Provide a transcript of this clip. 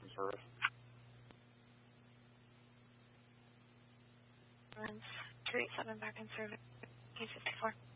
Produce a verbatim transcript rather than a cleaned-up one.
service. two eight seven back in service, P fifty-four.